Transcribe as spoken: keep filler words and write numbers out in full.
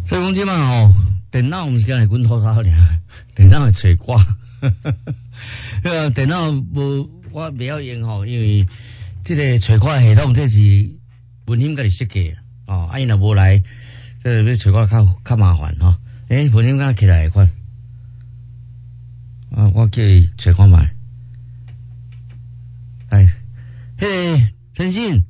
所以讲即嘛吼，电脑毋是干係滾土沙爾，電腦係找歌。呃，電腦無我袂曉用吼，因為即個找歌系統，這是文謙家己設計哦。啊，伊若無來，即係要找歌較較麻煩吼。誒，文謙敢起來會款？啊，我叫伊找看覓。來，嘿，陳信。